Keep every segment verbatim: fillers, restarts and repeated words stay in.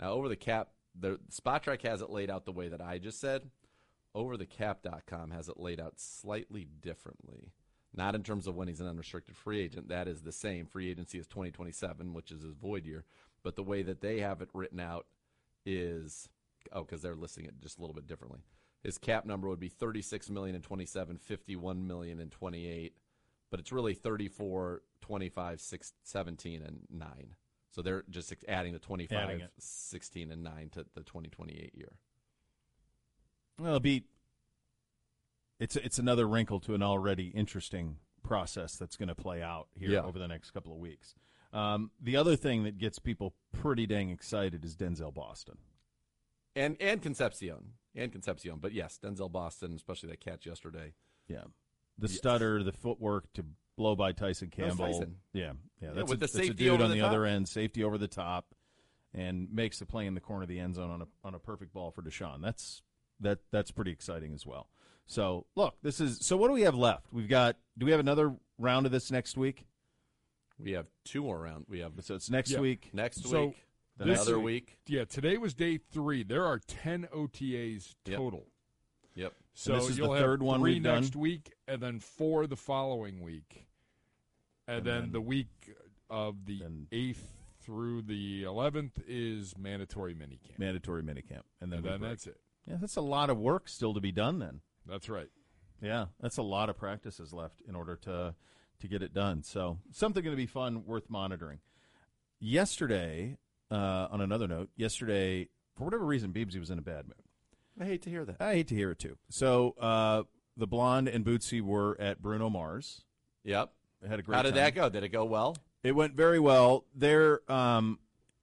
Now, Over the Cap, the Spot Track has it laid out the way that I just said. over the cap dot com has it laid out slightly differently. Not in terms of when he's an unrestricted free agent. That is the same. Free agency is twenty twenty-seven, which is his void year. But the way that they have it written out is, oh, because they're listing it just a little bit differently. His cap number would be thirty-six million dollars in twenty-seven, fifty-one million dollars in twenty-eight. But it's really thirty-four, twenty-five, six, seventeen, and nine. So they're just adding the twenty-five, sixteen, and nine to the twenty twenty-eight year. Well, it'll be it's it's another wrinkle to an already interesting process that's going to play out here yeah. over the next couple of weeks. Um, the other thing that gets people pretty dang excited is Denzel Boston. And and Concepcion. And Concepcion. But, yes, Denzel Boston, especially that catch yesterday. Yeah. The yes. stutter, the footwork to blow by Tyson Campbell. Tyson. Yeah, yeah. That's, yeah, with a, the that's safety a dude over on the, the other end, safety over the top, and makes the play in the corner of the end zone on a on a perfect ball for Deshaun. That's that that's pretty exciting as well. So, look, this is – so what do we have left? We've got – do we have another round of this next week? We have two more rounds. We have So it's next yeah. week. next so week, then another is, week. Yeah, today was day three. There are ten O T As total. Yep. yep. So this is you'll the have third one three we've next done? week, and then four the following week, and, And then, then- the week of the then- eighth through the eleventh is mandatory minicamp. Mandatory minicamp. And then, and we then break. that's it. Yeah, that's a lot of work still to be done then. That's right. Yeah, that's a lot of practices left in order to to get it done. So something going to be fun, worth monitoring. Yesterday, uh, on another note, yesterday, for whatever reason, Beebsy was in a bad mood. I hate to hear that. I hate to hear it, too. So uh, the Blonde and Bootsy were at Bruno Mars. Yep. They had a great How did time. that go? Did it go well? It went very well. There, um,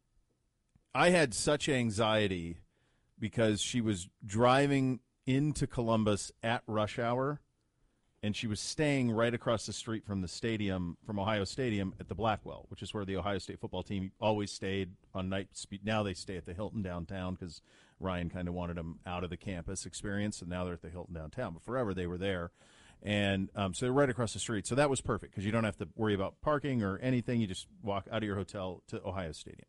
I had such anxiety because she was driving into Columbus at rush hour, and she was staying right across the street from the stadium, from Ohio Stadium, at the Blackwell, which is where the Ohio State football team always stayed on night speed. Now they stay at the Hilton downtown because Ryan kind of wanted them out of the campus experience, and now they're at the Hilton downtown. But forever they were there. And um, so they're right across the street. So that was perfect because you don't have to worry about parking or anything. You just walk out of your hotel to Ohio Stadium.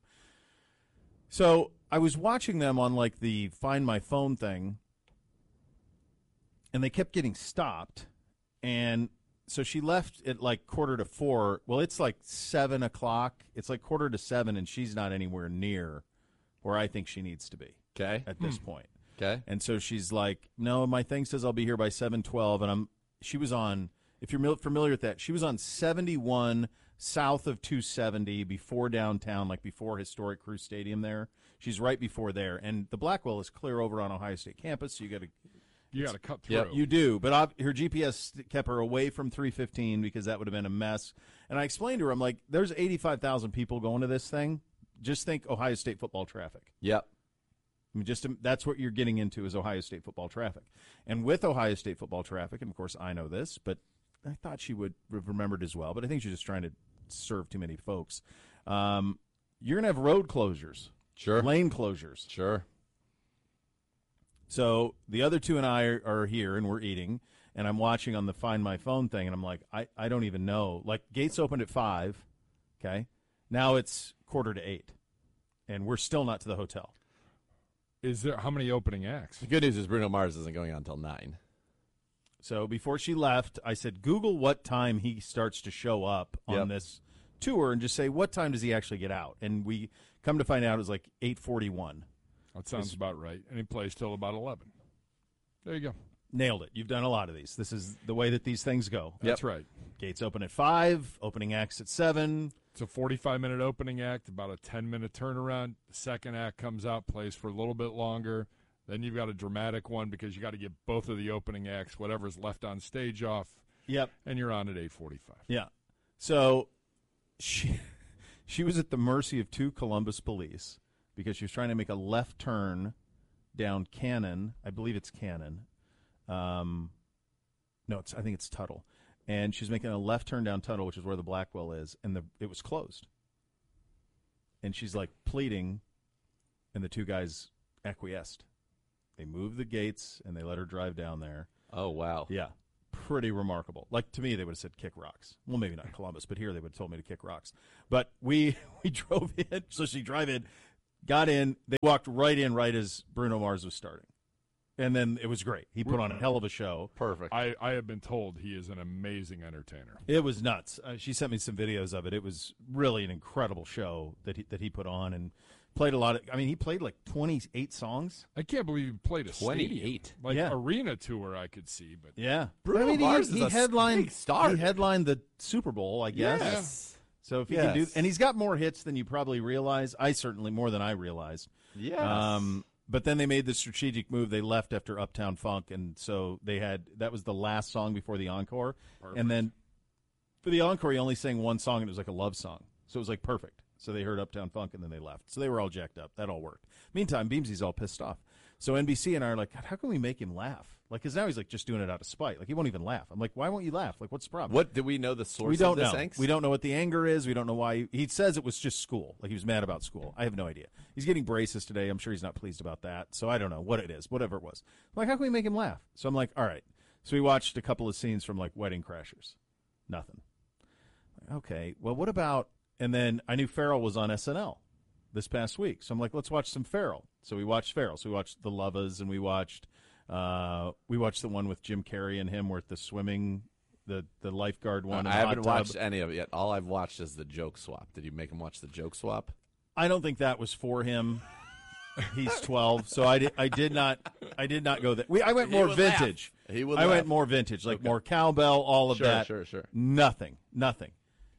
So I was watching them on like the Find My Phone thing, and they kept getting stopped. And so she left at like quarter to four. Well, it's like seven o'clock. It's like quarter to seven, and she's not anywhere near where I think she needs to be Okay. at this point. Okay. And so she's like, no, my thing says I'll be here by seven twelve. And I'm. She was on, if you're familiar with that, she was on seventy-one south of two seventy before downtown, like before Historic Crew Stadium there. She's right before there. And the Blackwell is clear over on Ohio State campus, so you got to. You got to cut through. Yep. You do, but ob- her G P S kept her away from three fifteen because that would have been a mess. And I explained to her, I'm like, there's eighty-five thousand people going to this thing. Just think Ohio State football traffic. Yep. I mean, just that's what you're getting into is Ohio State football traffic. And with Ohio State football traffic, and of course I know this, but I thought she would have remembered as well, but I think she's just trying to serve too many folks. Um, you're going to have road closures. Sure. Lane closures. Sure. So the other two and I are, are here, and we're eating, and I'm watching on the Find My Phone thing, and I'm like, I, I don't even know. Like, gates opened at five, okay? Now it's quarter to eight, and we're still not to the hotel. Is there how many opening acts? The good news is Bruno Mars isn't going on until nine. So before she left, I said, Google what time he starts to show up on Yep. this tour and just say, what time does he actually get out? And we come to find out it was like eight forty-one. That sounds about right. And he plays till about eleven. There you go. Nailed it. You've done a lot of these. This is the way that these things go. That's right. Gates open at five, opening acts at seven. It's a forty-five minute opening act, about a ten minute turnaround. The second act comes out, plays for a little bit longer. Then you've got a dramatic one because you got to get both of the opening acts, whatever's left on stage, off. Yep. And you're on at eight forty-five. Yeah. So she she was at the mercy of two Columbus police because she was trying to make a left turn down Cannon. I believe it's Cannon. Um, no, it's I think it's Tuttle. And she's making a left turn down Tuttle, which is where the Blackwell is, and the it was closed. And she's like pleading, and the two guys acquiesced. They moved the gates, and they let her drive down there. Oh, wow. Yeah, pretty remarkable. Like, to me, they would have said kick rocks. Well, maybe not Columbus, but here they would have told me to kick rocks. But we we drove in, so she drive in. Got in. They walked right in right as Bruno Mars was starting. And then it was great. He put on a hell of a show. Perfect. I, I have been told he is an amazing entertainer. It was nuts. Uh, she sent me some videos of it. It was really an incredible show that he, that he put on and played a lot of. I mean, he played like twenty-eight songs. I can't believe he played a twenty-eight. stadium. Like Yeah. arena tour I could see, but Yeah, Bruno I mean, Mars he, is he a headlined big star. He headlined the Super Bowl, I guess. Yes. So if he Yes. can do, and he's got more hits than you probably realize. I certainly more than I realized. Yes. Um, but then they made the strategic move. They left after Uptown Funk, and so they had that was the last song before the encore. Perfect. And then for the encore, he only sang one song, and it was like a love song. So it was like perfect. So they heard Uptown Funk, and then they left. So they were all jacked up. That all worked. Meantime, Beamsy's all pissed off. So N B C and I are like, God, how can we make him laugh? Like, because now he's like just doing it out of spite. Like he won't even laugh. I'm like, why won't you laugh? Like, what's the problem? What do we know the source We don't of this know. angst? We don't know what the anger is. We don't know why. He, he says it was just school. Like he was mad about school. I have no idea. He's getting braces today. I'm sure he's not pleased about that. So I don't know what it is. Whatever it was. I'm like, how can we make him laugh? So I'm like, all right. So we watched a couple of scenes from like Wedding Crashers. Nothing. Okay. Well, what about? And then I knew Farrell was on S N L this past week. So I'm like, let's watch some Farrell. So we watched Farrell. So we watched The Lovas, and we watched uh, we watched the one with Jim Carrey and him, where the swimming, the the lifeguard one. in I the haven't hot tub. watched any of it yet. All I've watched is the joke swap. Did you make him watch the joke swap? I don't think that was for him. He's twelve, so I did. I did not. I did not go there. We. I went He more would vintage. laugh. He would I laugh. went more vintage, like Okay. more cowbell, all of Sure, that. sure, sure. Nothing. Nothing.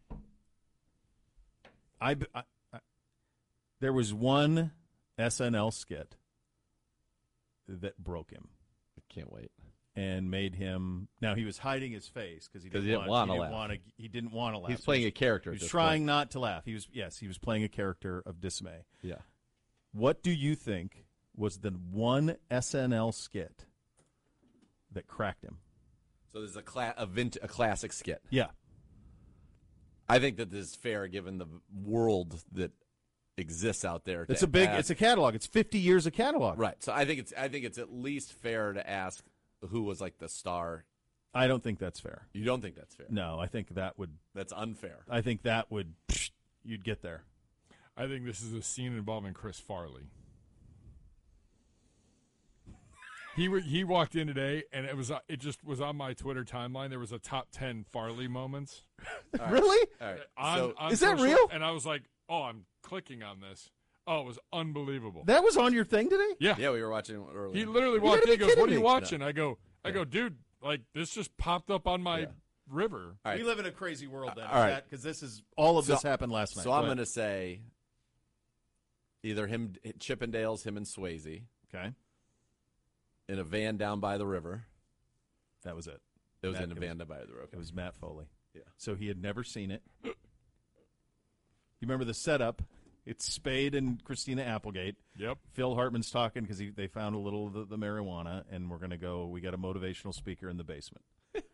I, I, I. There was one S N L skit that broke him I can't wait. and made him. Now he was hiding his face because he 'Cause didn't, he didn't want, wanna he laugh. didn't want to. He didn't want to laugh. He's So playing he a character. was, at he was this trying point. not to laugh. He was yes. He was playing a character of dismay. Yeah. What do you think was the one S N L skit that cracked him? So there's a cla- a, vint- a classic skit. Yeah. I think that this is fair given the world that exists out there. to It's a big ask- it's a catalog. It's fifty years of catalog. right. So I think it's I think it's at least fair to ask who was like the star. I don't think that's fair. You don't think that's fair? No, I think that would That's unfair. I think that would you'd get there. I think this is a scene involving Chris Farley. He wa- he walked in today, and it was uh, it just was on my Twitter timeline. There was a top ten Farley moments All right. Really? All right. on, so on Is that social, real? And I was like, oh, I'm clicking on this. Oh, it was unbelievable. That was on your thing today? yeah. yeah, we were watching earlier. He literally You walked gotta in. He be goes, "What are kidding you me." watching?" I go, "I Yeah. go, dude, like this just popped up on my Yeah. river." All right. We live in a crazy world then. All right. Because this is all of So- this happened last night. So Go I'm ahead. going to say either him, Chippendales, him and Swayze Okay. in a van down by the river. That was it. It was Matt- in a it van down by the river. Okay. It was Matt Foley. Yeah. So he had never seen it. You remember the setup? It's Spade and Christina Applegate. Yep. Phil Hartman's talking because they found a little of the, the marijuana, and we're going to go. We got a motivational speaker in the basement.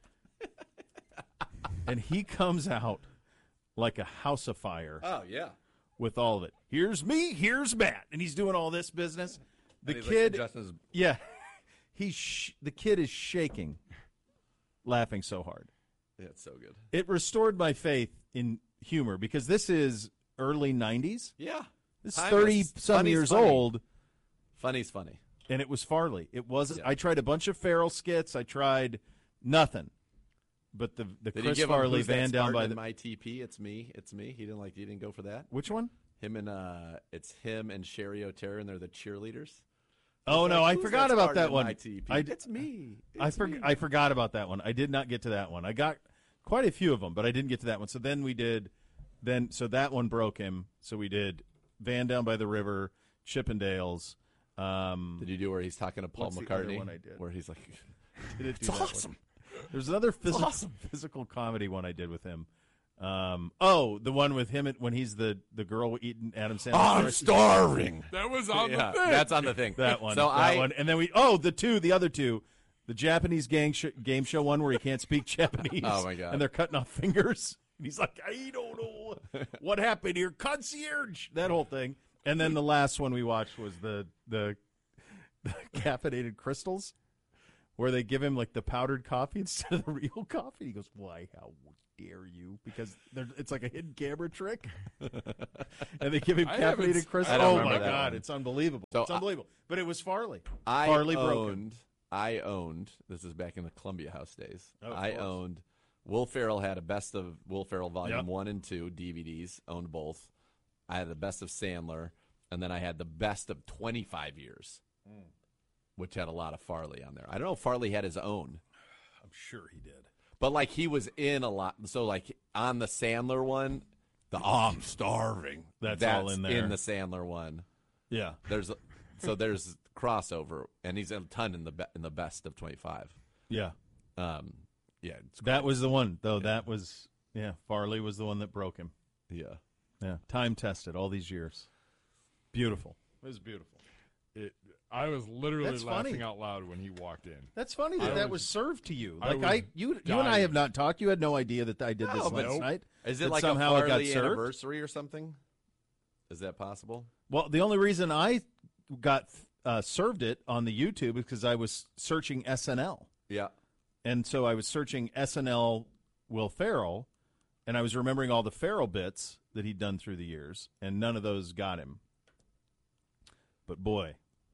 And he comes out like a house of fire Oh yeah. with all of it. Here's me, here's Matt. And he's doing all this business. The And he's, like, kid, adjusting his- yeah, he's sh- the kid is shaking, laughing so hard. yeah, it's so good. It restored my faith in humor because this is early nineties. Yeah. This is Timeless. thirty some Funny's years funny. old, Funny's funny. and it was Farley. It was. Yeah. I tried a bunch of Farrell skits. I tried nothing, but the the Did Chris he give Farley him, Who's That van down Spartan by in the my T P? It's me. It's me. He didn't like. He didn't go for that. which one? Him and uh, it's him and Sherry O'Terra, and they're the cheerleaders. Oh It's no, like, I who's forgot that about Spartan that in one. my T P? I it's me. I It's for, me. I forgot about that one. I did not get to that one. I got quite a few of them, but I didn't get to that one. So then we did, then so that one broke him. So we did Van Down by the River, Chippendales. Um, Did you do where he's talking to Paul What's the other McCartney? one I did? Where he's like, didn't "It's do that one. awesome." There's another physical, awesome. physical comedy one I did with him. Um, oh, the one with him at, when he's the, the girl eating Adam Sandler. I'm starving. That was on Yeah, the thing. that's on the thing. That one. So that I one. And then we, oh, the two, the other two. The Japanese gang sh- game show one where he can't speak Japanese. Oh, my God. And they're cutting off fingers. And he's like, I don't know what happened here. Concierge. That whole thing. And then the last one we watched was the, the, the caffeinated crystals where they give him like the powdered coffee instead of the real coffee. He goes, "Why? How dare you?" Because it's like a hidden camera trick, and they give him I haven't caffeinated s- crisp. I don't Oh remember my that god, one. it's unbelievable! So it's unbelievable. But it was Farley. I Farley broke him. owned. I owned. This is back in the Columbia House days. Oh, of I course. owned. Will Ferrell had a best of Will Ferrell Volume Yep. One and Two D V Ds. Owned both. I had the best of Sandler, and then I had the best of twenty-five years, Mm. which had a lot of Farley on there. I don't know if Farley had his own, I'm sure he did. but like he was in a lot. So like on the Sandler one, the oh, I'm starving. That's all in there. In the Sandler one, Yeah, there's so there's crossover, and he's a ton in the be- in the best of twenty-five. yeah. Um, yeah, it's That was the one, though. That was yeah. Farley was the one that broke him. yeah. Yeah, time tested all these years. Beautiful. It was beautiful. It, I was literally That's laughing funny. out loud when he walked in. That's funny that I that was- was served to you. I Like was I, you, you and I dying. have not talked. You had no idea that I did this No, but last nope. night. Is it That like somehow a it got Farley served? anniversary or something? Is that possible? Well, the only reason I got uh, served it on the YouTube is because I was searching S N L, Yeah. and so I was searching S N L Will Ferrell, and I was remembering all the Ferrell bits that he'd done through the years, and none of those got him. But boy,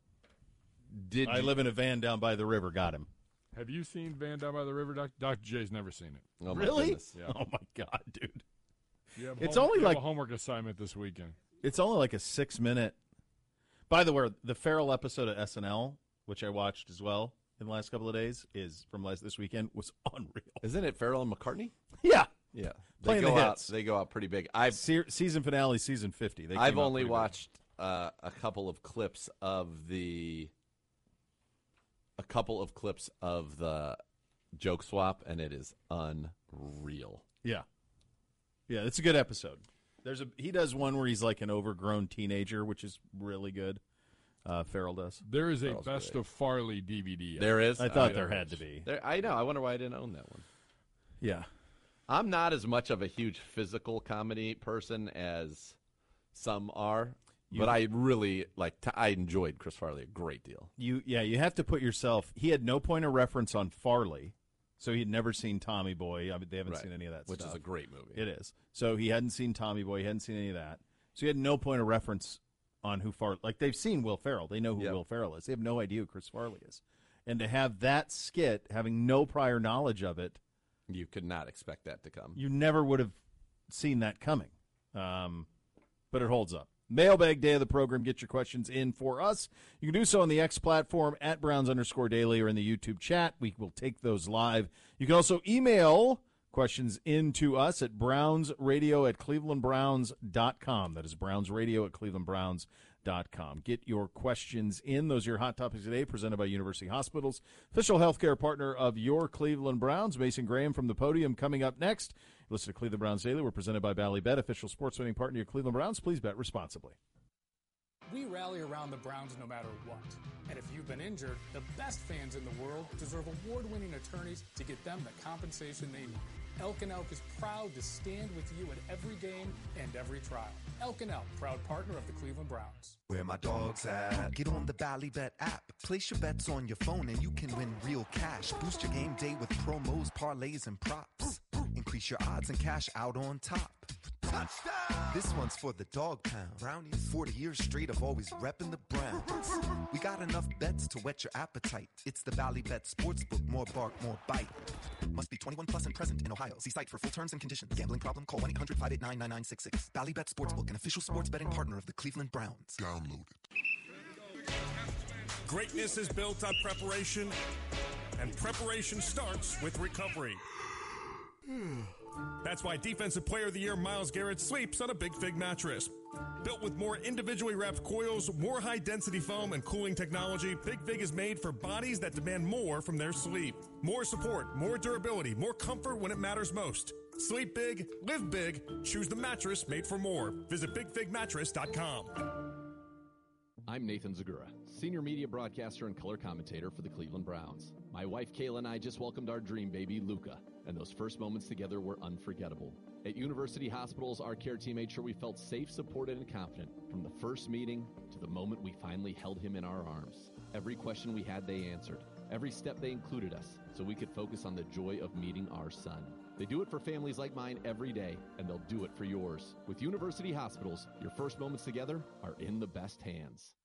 Did I you- live in a van down by the river. Got him. Have you seen Van Down by the River? Doc- Doctor J's never seen it. Oh, my Really? goodness. Yeah. Oh my god, dude! You have It's home- only you have like- a homework assignment this weekend. It's only like a six minute. By the way, the Ferrell episode of S N L, which I watched as well in the last couple of days, is from last this weekend, was unreal. Isn't it Farrell and McCartney? Yeah, Yeah. They Playing go the out. hits. They go out pretty big. I've Se- season finale, season fifty. They I've came out only pretty big. watched uh, a couple of clips of the a couple of clips of the joke swap, and it is unreal. Yeah, yeah, it's a good episode. There's a he does one where he's like an overgrown teenager, which is really good. Uh, Ferrell does. There is a Charles Best Gray. of Farley D V D. There is. I thought Uh, there had to be. There, I know. I wonder why I didn't own that one. Yeah, I'm not as much of a huge physical comedy person as some are, You- but I really like. T- I enjoyed Chris Farley a great deal. you yeah you have to put yourself. He had no point of reference on Farley, so he'd never seen Tommy Boy. I mean, they haven't Right. seen any of that Which stuff. is a great movie. It is. So he hadn't seen Tommy Boy. He hadn't seen any of that. So he had no point of reference on who Farley. Like they've seen Will Ferrell. They know who Yep. Will Ferrell is. They have no idea who Chris Farley is. And to have that skit, having no prior knowledge of it, You could not expect that to come. you never would have seen that coming. Um, but it holds up. Mailbag day of the program. Get your questions in for us. You can do so on the X platform at Browns underscore daily or in the YouTube chat. We will take those live. You can also email questions in to us at brownsradio at clevelandbrowns dot com. That is brownsradio at clevelandbrowns dot com. Get your questions in. Those are your hot topics today, presented by University Hospitals, official healthcare partner of your Cleveland Browns. Mason Graham from the podium coming up next. Listen to Cleveland Browns Daily. We're presented by Ballybet, official sports betting partner of your Cleveland Browns. Please bet responsibly. We rally around the Browns no matter what. And if you've been injured, the best fans in the world deserve award-winning attorneys to get them the compensation they need. Elk and Elk is proud to stand with you at every game and every trial. Elk and Elk, proud partner of the Cleveland Browns. Where my dog's at. Get on the Ballybet app. Place your bets on your phone and you can win real cash. Boost your game day with promos, parlays, and props. Increase your odds and cash out on top. Touchdown! This one's for the dog pound. Brownies. forty years straight of always repping the Browns. We got enough bets to whet your appetite. It's the Ballybet Sportsbook. More bark, more bite. Must be twenty-one plus and present in Ohio. See site for full terms and conditions. Gambling problem? Call one eight hundred five eight nine nine nine six six. Ballybet Sportsbook, an official sports betting partner of the Cleveland Browns. Download it. Greatness is built on preparation, and preparation starts with recovery. That's why Defensive Player of the Year Myles Garrett sleeps on a Big Fig mattress. Built with more individually wrapped coils, more high-density foam, and cooling technology, Big Fig is made for bodies that demand more from their sleep. More support, more durability, more comfort when it matters most. Sleep big, live big, choose the mattress made for more. Visit big fig mattress dot com. I'm Nathan Zagura, senior media broadcaster and color commentator for the Cleveland Browns. My wife Kayla and I just welcomed our dream baby, Luca. and those first moments together were unforgettable. At University Hospitals, our care team made sure we felt safe, supported, and confident from the first meeting to the moment we finally held him in our arms. Every question we had, they answered. Every step, they included us, so we could focus on the joy of meeting our son. They do it for families like mine every day, and they'll do it for yours. With University Hospitals, your first moments together are in the best hands.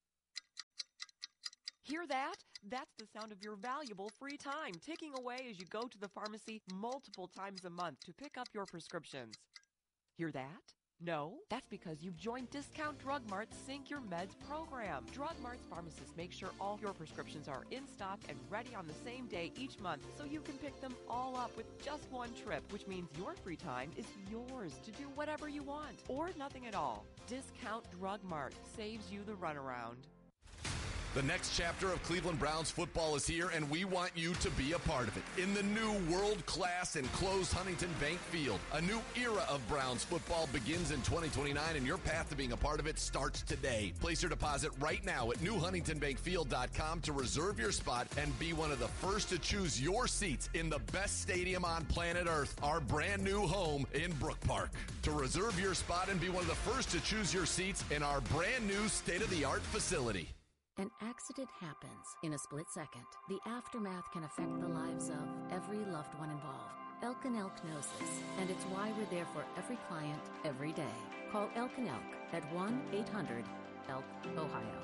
Hear that? That's the sound of your valuable free time ticking away as you go to the pharmacy multiple times a month to pick up your prescriptions. Hear that? No, that's because you've joined Discount Drug Mart's Sync Your Meds program. Drug Mart's pharmacists make sure all your prescriptions are in stock and ready on the same day each month, so you can pick them all up with just one trip, which means your free time is yours to do whatever you want, or nothing at all. Discount Drug Mart saves you the runaround. The next chapter of Cleveland Browns football is here, and we want you to be a part of it. In the new world-class enclosed Huntington Bank Field, a new era of Browns football begins in twenty twenty-nine, and your path to being a part of it starts today. Place your deposit right now at new huntington bank field dot com to reserve your spot and be one of the first to choose your seats in the best stadium on planet Earth, our brand new home in Brook Park. To reserve your spot and be one of the first to choose your seats in our brand new state-of-the-art facility. An accident happens in a split second. The aftermath can affect the lives of every loved one involved. Elk and Elk knows this, and it's why we're there for every client, every day. Call Elk and Elk at one eight hundred elk Ohio.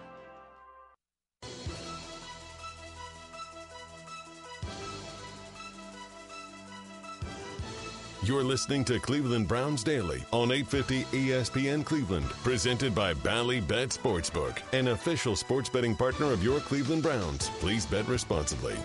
You're listening to Cleveland Browns Daily on eight fifty E S P N Cleveland, presented by Bally Bet Sportsbook, an official sports betting partner of your Cleveland Browns. Please bet responsibly.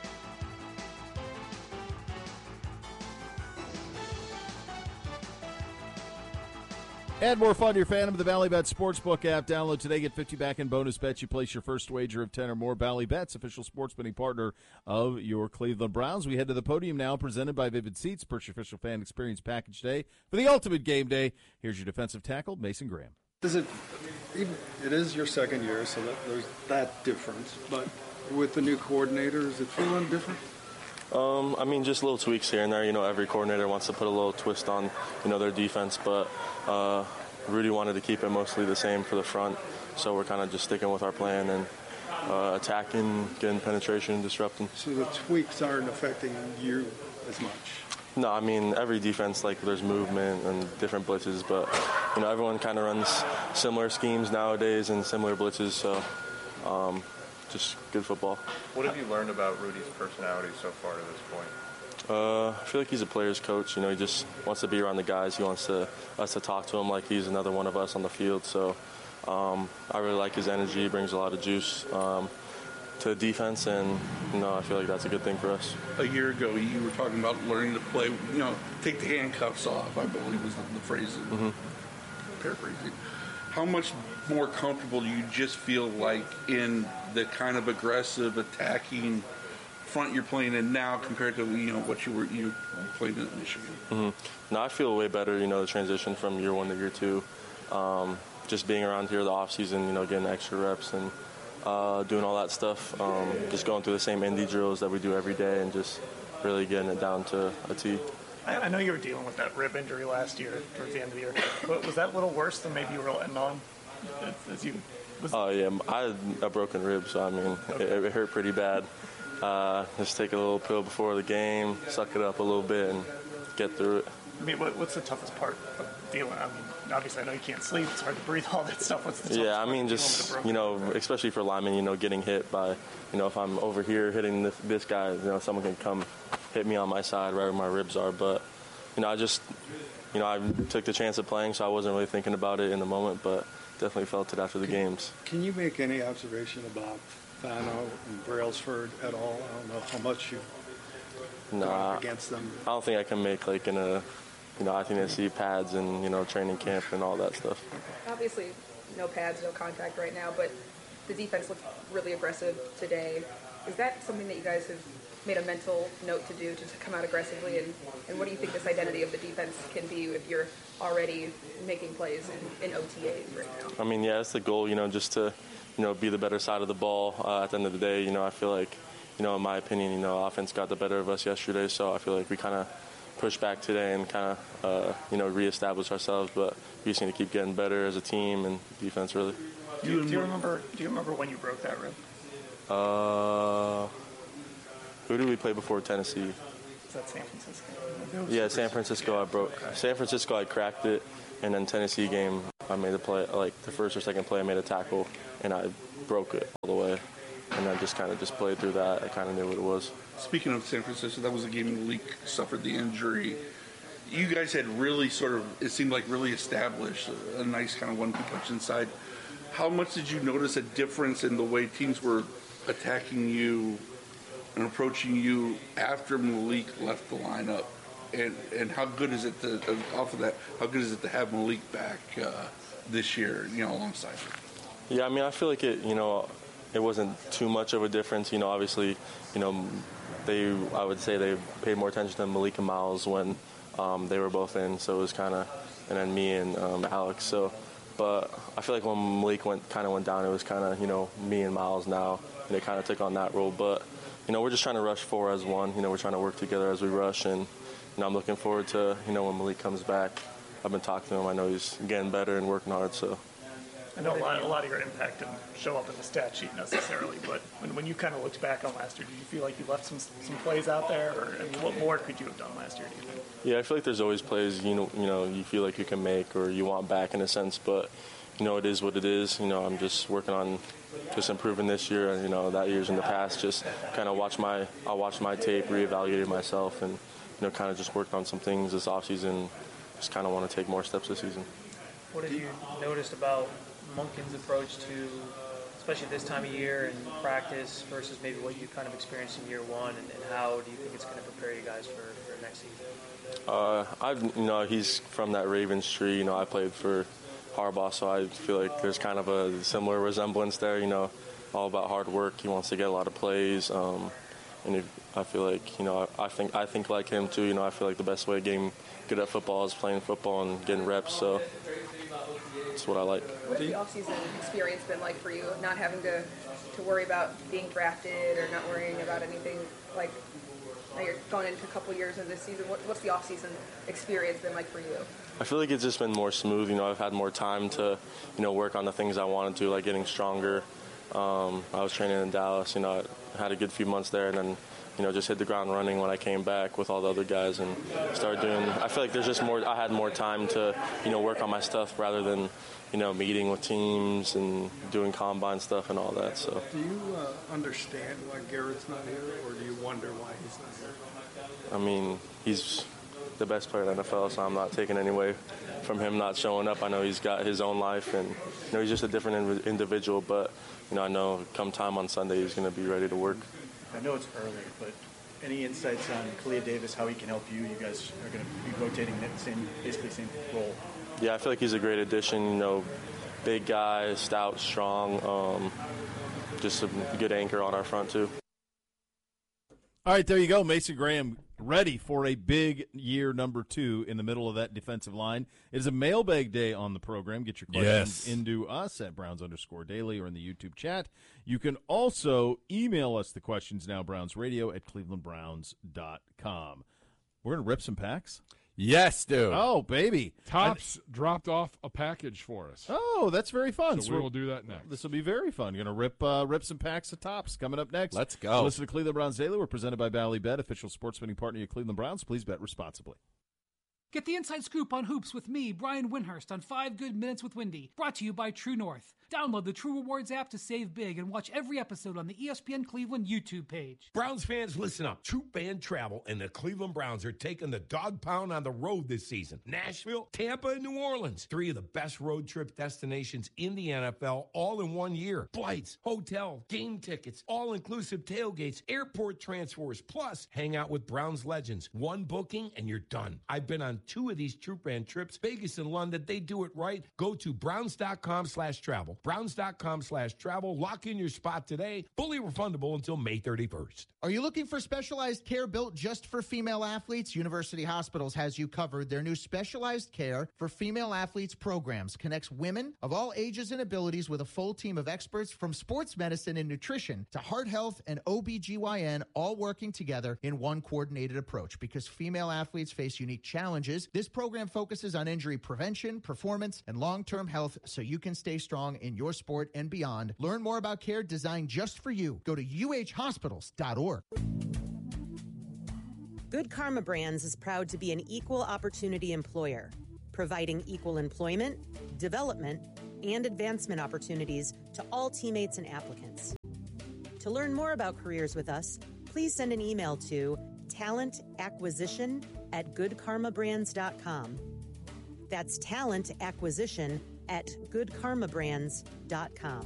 Add more fun to your fandom of the Bally Bet Sportsbook app. Download today. Get fifty back in bonus bets. You place your first wager of ten or more. Bally Bets, official sports betting partner of your Cleveland Browns. We head to the podium now, presented by Vivid Seats. Purchase your official fan experience package day for the ultimate game day. Here's your defensive tackle, Mason Graham. Is it? It is your second year, so that, there's that difference. But with the new coordinator, is it feeling different? Um, I mean, just little tweaks here and there. You know, every coordinator wants to put a little twist on, you know, their defense, but uh, Rudy wanted to keep it mostly the same for the front, so we're kind of just sticking with our plan and uh, attacking, getting penetration, disrupting. So the tweaks aren't affecting you as much? No, I mean, every defense, like, there's movement and different blitzes, but, you know, everyone kind of runs similar schemes nowadays and similar blitzes, so um, just good football. What have you learned about Rudy's personality so far to this point? Uh, I feel like he's a player's coach. You know, he just wants to be around the guys. He wants to, us to talk to him like he's another one of us on the field. So um, I really like his energy. He brings a lot of juice um, to the defense, and, you know, I feel like that's a good thing for us. A year ago, you were talking about learning to play, you know, take the handcuffs off, I believe was the, the phrase. Mm-hmm. Paraphrasing. How much more comfortable do you just feel like in the kind of aggressive, attacking front you're playing in now compared to, you know, what you were you played in Michigan? Mm-hmm. No, I feel way better, you know, the transition from year one to year two. Um, just being around here the off season, you know, getting extra reps and uh, doing all that stuff. Um, just going through the same indie drills that we do every day and just really getting it down to a T. I know you were dealing with that rib injury last year, towards the end of the year, but was that a little worse than maybe you were letting on? As you was... Oh, yeah, I had a broken rib, so, I mean, okay. it, it hurt pretty bad. Uh, just take a little pill before the game, suck it up a little bit, and get through it. I mean, what, what's the toughest part of dealing? I mean, obviously, I know you can't sleep. It's hard to breathe, all that stuff. What's the toughest Yeah, I part mean, just, you know, especially for linemen, you know, getting hit by, you know, if I'm over here hitting this, this guy, you know, someone can come hit me on my side, right where my ribs are. But, you know, I just, you know, I took the chance of playing, so I wasn't really thinking about it in the moment, but definitely felt it after the can, games. Can you make any observation about Fano and Brailsford at all? I don't know how much you've nah, gone against them. I don't think I can make, like, in a, you know, I think they see pads and, you know, training camp and all that stuff. Obviously, no pads, no contact right now, but the defense looked really aggressive today. Is that something that you guys have made a mental note to do, to, to come out aggressively? And, and what do you think this identity of the defense can be if you're already making plays in, in O T As right now? I mean, yeah, that's the goal, you know, just to, you know, be the better side of the ball. Uh, at the end of the day, you know, I feel like, you know, in my opinion, you know, offense got the better of us yesterday, so I feel like we kind of pushed back today and kind of, uh, you know, reestablished ourselves. But we just need to keep getting better as a team and defense, really. Do you, do you remember? Do you remember when you broke that rib? Uh, who did we play before Tennessee? Is that San Francisco? Yeah, San Francisco. I broke. San Francisco, I cracked it, and then Tennessee game, I made a play. Like the first or second play, I made a tackle, and I broke it all the way. And I just kind of just played through that. I kind of knew what it was. Speaking of San Francisco, that was a game Malik suffered the injury. You guys had really sort of, it seemed like really established a, a nice kind of one-two punch inside. How much did you notice a difference in the way teams were attacking you and approaching you after Malik left the lineup? And and how good is it to, off of that, how good is it to have Malik back uh, this year, you know, alongside you? Yeah, I mean, I feel like it, you know, it wasn't too much of a difference. You know, obviously, you know, they, I would say they paid more attention to Malik and Miles when um, they were both in. So it was kind of, and then me and um, Alex. So, but I feel like when Malik went, kind of went down, it was kind of, you know, me and Miles now, and they kind of took on that role. But, you know, we're just trying to rush four as one. You know, we're trying to work together as we rush. And, you know, I'm looking forward to, you know, when Malik comes back. I've been talking to him. I know he's getting better and working hard, so. I know a lot, a lot of your impact didn't show up in the stat sheet necessarily, but when, when you kind of looked back on last year, did you feel like you left some some plays out there, or I mean, what more could you have done last year, do you think? Yeah, I feel like there's always plays, you know, you know, you feel like you can make or you want back in a sense, but, you know, it is what it is. You know, I'm just working on just improving this year, and, you know, that years in the past, just kind of watch my, I watched my tape, reevaluated myself, and, you know, kind of just worked on some things this offseason, just kind of want to take more steps this season. What have you noticed about Monken's approach to, especially this time of year and practice, versus maybe what you kind of experienced in year one, and, and how do you think it's going to prepare you guys for, for next season? Uh, I've, you know, he's from that Ravens tree. You know, I played for Harbaugh, so I feel like there's kind of a similar resemblance there. You know, all about hard work. He wants to get a lot of plays, um, and if, I feel like, you know, I, I think I think like him too. You know, I feel like the best way of getting good at football is playing football and getting reps. So. That's what I like. What's the offseason experience been like for you, not having to, to worry about being drafted or not worrying about anything? Like, now you're going into a couple years of this season. What, what's the offseason experience been like for you? I feel like it's just been more smooth. You know, I've had more time to, you know, work on the things I wanted to, like getting stronger. Um, I was training in Dallas. You know, I had a good few months there, and then, you know, just hit the ground running when I came back with all the other guys and started doing. I feel like there's just more. I had more time to, you know, work on my stuff rather than, you know, meeting with teams and doing combine stuff and all that. So. Do you uh, understand why Garrett's not here, or do you wonder why he's not here? I mean, he's the best player in the N F L, so I'm not taking any away from him not showing up. I know he's got his own life, and, you know, he's just a different individual. But, you know, I know come time on Sunday he's going to be ready to work. I know it's early, but any insights on Kalia Davis, how he can help you? You guys are going to be rotating that same, basically same role. Yeah, I feel like he's a great addition. You know, big guy, stout, strong, um, just a good anchor on our front too. All right, there you go. Mason Graham ready for a big year number two in the middle of that defensive line. It is a mailbag day on the program. Get your questions yes. into us at Browns underscore daily or in the YouTube chat. You can also email us the questions now, Browns Radio at cleveland browns dot com. We're going to rip some packs. Yes, dude. Oh, baby. Tops I, dropped off a package for us. Oh, that's very fun. So, so we will do that next. This will be very fun. You're going to rip uh, rip some packs of Tops coming up next. Let's go. So listen to Cleveland Browns Daily. We're presented by Bally Bet, official sports betting partner of Cleveland Browns. Please bet responsibly. Get the inside scoop on hoops with me, Brian Windhurst, on Five Good Minutes with Wendy. Brought to you by True North. Download the True Rewards app to save big and watch every episode on the E S P N Cleveland YouTube page. Browns fans, listen up. Troop Band Travel and the Cleveland Browns are taking the dog pound on the road this season. Nashville, Tampa, and New Orleans. Three of the best road trip destinations in the N F L all in one year. Flights, hotel, game tickets, all-inclusive tailgates, airport transfers, plus hang out with Browns legends. One booking and you're done. I've been on two of these Troop Band trips, Vegas and London. They do it right. Go to browns.com slash travel. Browns.com slash travel. Lock in your spot today. Fully refundable until May thirty-first. Are you looking for specialized care built just for female athletes? University Hospitals has you covered. Their new specialized care for female athletes programs connects women of all ages and abilities with a full team of experts from sports medicine and nutrition to heart health and O B G Y N, all working together in one coordinated approach. Because female athletes face unique challenges, this program focuses on injury prevention, performance, and long-term health so you can stay strong in your sport and beyond. Learn more about care designed just for you. Go to U H hospitals dot org. Good Karma Brands is proud to be an equal opportunity employer, providing equal employment, development, and advancement opportunities to all teammates and applicants. To learn more about careers with us, please send an email to talent acquisition at good karma brands dot com. That's talent acquisition at good karma brands dot com.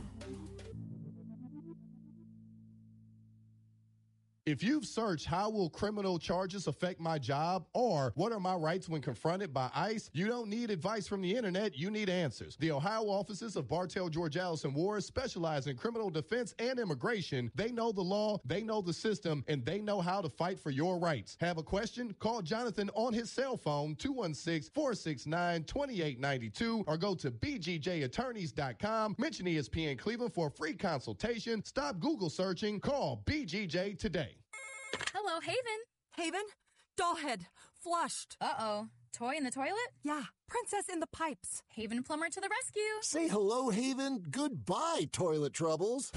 If you've searched how will criminal charges affect my job or what are my rights when confronted by ICE, you don't need advice from the internet, you need answers. The Ohio offices of Bartell, George Allison Ward specialize in criminal defense and immigration. They know the law, they know the system, and they know how to fight for your rights. Have a question? Call Jonathan on his cell phone, two one six, four six nine, two eight nine two, or go to b g j attorneys dot com. Mention E S P N Cleveland for a free consultation. Stop Google searching. Call B G J today. Hello, Haven. Haven? Dollhead. Flushed. Uh-oh. Toy in the toilet? Yeah. Princess in the pipes. Haven Plumber to the rescue. Say hello, Haven. Goodbye, toilet troubles.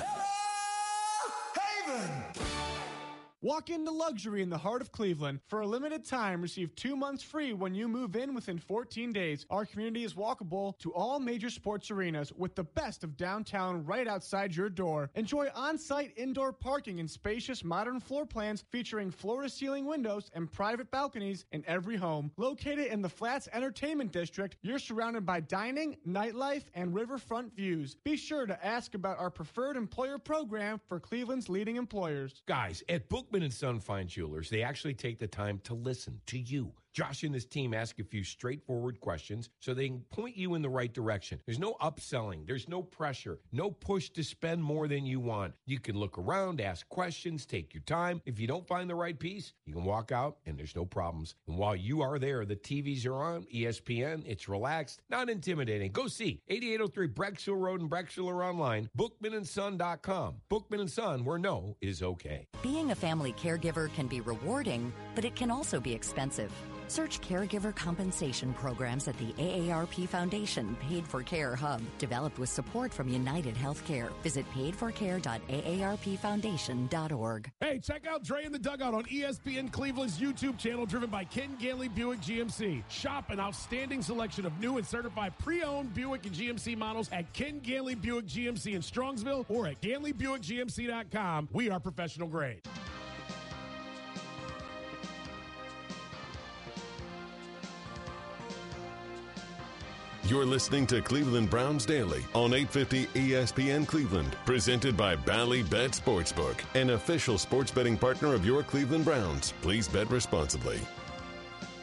Hello, Haven! Walk into luxury in the heart of Cleveland. For a limited time, receive two months free when you move in within fourteen days. Our community is walkable to all major sports arenas with the best of downtown right outside your door. Enjoy on-site indoor parking and spacious modern floor plans featuring floor-to-ceiling windows and private balconies in every home. Located in the Flats Entertainment District, you're surrounded by dining, nightlife, and riverfront views. Be sure to ask about our preferred employer program for Cleveland's leading employers. Guys, at Bookman and Son Fine Jewelers, they actually take the time to listen to you. Josh and his team ask a few straightforward questions so they can point you in the right direction. There's no upselling. There's no pressure. No push to spend more than you want. You can look around, ask questions, take your time. If you don't find the right piece, you can walk out and there's no problems. And while you are there, the T Vs are on, E S P N, it's relaxed, not intimidating. Go see eighty-eight oh three Brecksville Road in Brecksville or online, bookman and son dot com. Bookman and Son, where no is okay. Being a family caregiver can be rewarding, but it can also be expensive. Search caregiver compensation programs at the A A R P Foundation Paid for Care Hub, developed with support from United Healthcare. Visit paid for care dot a a r p foundation dot org. Hey, check out Dre in the Dugout on E S P N Cleveland's YouTube channel, driven by Ken Ganley Buick G M C. Shop an outstanding selection of new and certified pre-owned Buick and G M C models at Ken Ganley Buick G M C in Strongsville or at ganley buick g m c dot com. We are professional grade. You're listening to Cleveland Browns Daily on eight fifty E S P N Cleveland, presented by Bally Bet Sportsbook, an official sports betting partner of your Cleveland Browns. Please bet responsibly.